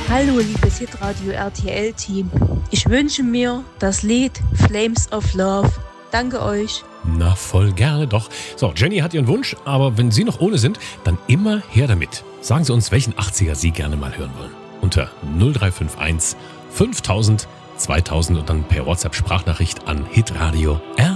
Hallo liebes Hitradio RTL-Team. Ich wünsche mir das Lied Flames of Love. Danke euch. Na, voll gerne doch. So, Jenny hat ihren Wunsch, aber wenn Sie noch ohne sind, dann immer her damit. Sagen Sie uns, welchen 80er Sie gerne mal hören wollen. Unter 0351 5000 2000 und dann per WhatsApp Sprachnachricht an hitradio RTL.